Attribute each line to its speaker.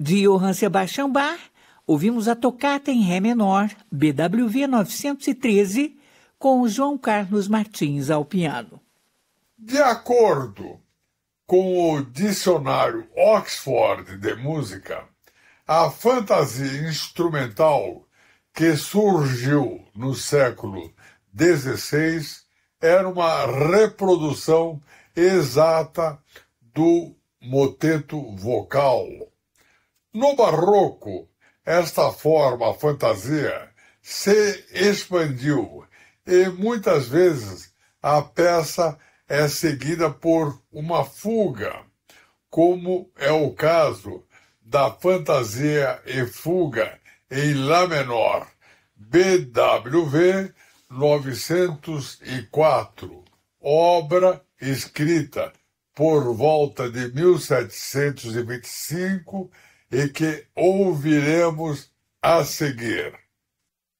Speaker 1: De Johann Sebastian Bach, ouvimos a tocata em Ré menor, BWV 913, com João Carlos Martins ao piano.
Speaker 2: De acordo com o dicionário Oxford de música, a fantasia instrumental que surgiu no século XVI era uma reprodução exata do moteto vocal. No barroco, esta forma fantasia se expandiu e muitas vezes a peça é seguida por uma fuga, como é o caso da fantasia e fuga em Lá menor, BWV 904, obra escrita por volta de 1725 e que ouviremos a seguir.